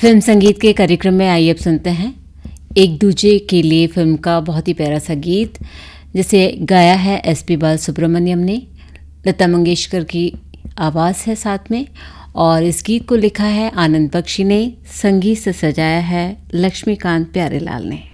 Film संगीत के कार्यक्रम में आइए अब सुनते हैं एक दूजे के लिए फिल्म का बहुत ही प्यारा सा गीत, जिसे गाया है एसपी बालसुब्रमण्यम ने। लता मंगेशकर की आवाज़ है साथ में, और इस गीत को लिखा है आनंद बख्शी ने, संगीत से सजाया है लक्ष्मीकांत प्यारेलाल ने।